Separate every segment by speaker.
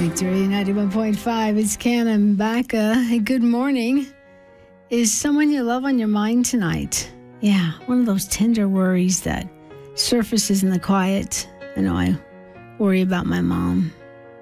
Speaker 1: Victory 91.5. It's Ken and Becca. Hey, good morning. Is someone you love on your mind tonight? Yeah, one of those tender worries that surfaces in the quiet. I know I worry about my mom.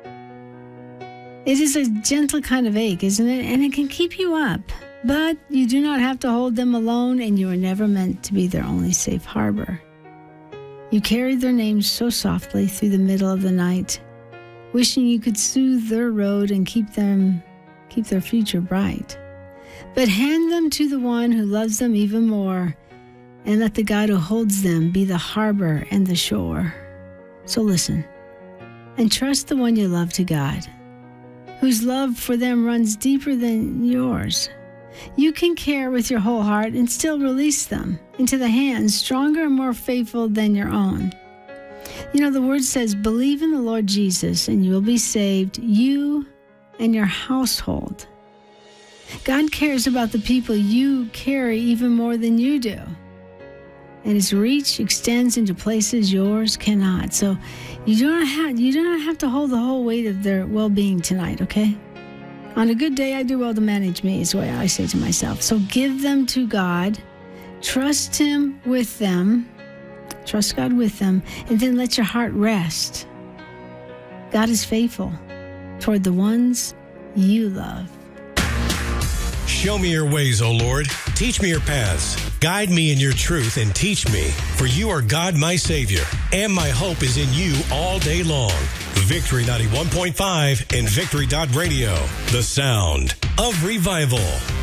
Speaker 1: It is a gentle kind of ache, isn't it? And it can keep you up. But you do not have to hold them alone, and you are never meant to be their only safe harbor. You carried their names so softly through the middle of the night, wishing you could soothe their road and keep their future bright. But hand them to the one who loves them even more, and let the God who holds them be the harbor and the shore. So listen, and trust the one you love to God, whose love for them runs deeper than yours. You can care with your whole heart and still release them into the hands stronger and more faithful than your own. You know, the word says, believe in the Lord Jesus and you will be saved, you and your household. God cares about the people you carry even more than you do. And his reach extends into places yours cannot. So you do not have to hold the whole weight of their well-being tonight, okay? On a good day, I do well to manage me, is the way I say to myself. So give them to God, trust him with them, trust God with them, and then let your heart rest. God is faithful toward the ones you love.
Speaker 2: Show me your ways, O Lord. Teach me your paths. Guide me in your truth and teach me. For you are God, my Savior, and my hope is in you all day long. Victory 91.5 and Victory.radio. The sound of revival.